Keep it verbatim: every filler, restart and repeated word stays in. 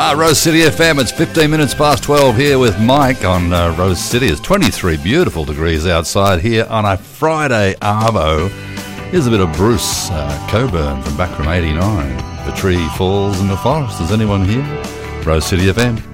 Ah, Rose City F M, it's fifteen minutes past twelve here with Mike on uh, Rose City. It's twenty-three beautiful degrees outside here on a Friday arvo. Here's a bit of Bruce uh, Coburn from back from eighty-nine. The tree falls in the forest. Is anyone here? Rose City F M.